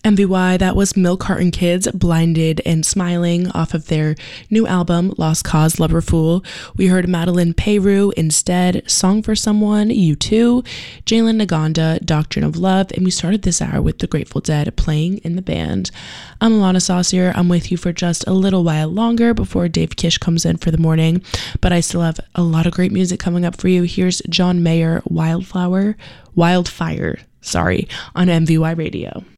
MVY, that was Milk Carton Kids, Blinded and Smiling, off of their new album, Lost Cause, Lover Fool. We heard Madeline Peru, Instead, Song for Someone, U2, Jalen Naganda, Doctrine of Love, and we started this hour with The Grateful Dead playing in the band. I'm Alana Saucier. I'm with you for just a little while longer before Dave Kish comes in for the morning, but I still have a lot of great music coming up for you. Here's John Mayer, Wildfire, on MVY Radio.